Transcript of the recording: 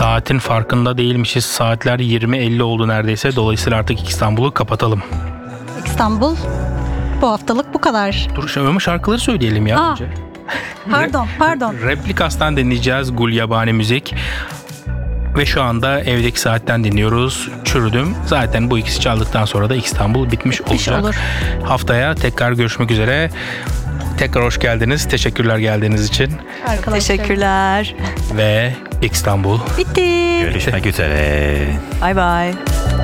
Saatin farkında değilmişiz. Saatler 20.50 oldu neredeyse. Dolayısıyla artık İstanbul'u kapatalım. İstanbul bu haftalık bu kadar. Dur ama şarkıları söyleyelim ya önce. Pardon. Replikas'tan dinleyeceğiz Gulyabani müzik. Ve şu anda evdeki saatten dinliyoruz. Çürüdüm. Zaten bu ikisi çaldıktan sonra da İstanbul bitmiş olacak. Olur. Haftaya tekrar görüşmek üzere. Tekrar hoş geldiniz. Teşekkürler geldiğiniz için. Arkadaşlar. Teşekkürler. Ve İstanbul Bitti. Görüşmek üzere. Bye bye.